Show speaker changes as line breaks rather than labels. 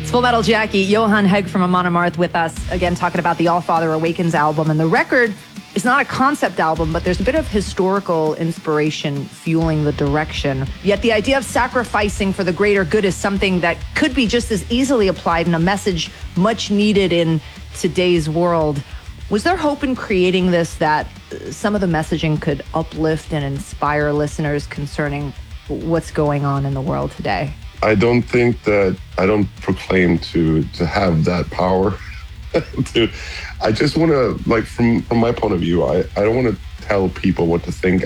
Full Metal Jackie, Johan Hegg from Amon Amarth with us, again talking about the All Father Awakens album. And the record is not a concept album, but there's a bit of historical inspiration fueling the direction. Yet the idea of sacrificing for the greater good is something that could be just as easily applied in a message much needed in today's world. Was there hope in creating this that some of the messaging could uplift and inspire listeners concerning what's going on in the world today?
I don't proclaim to have that power. I just want to, like, from my point of view, I don't want to tell people what to think.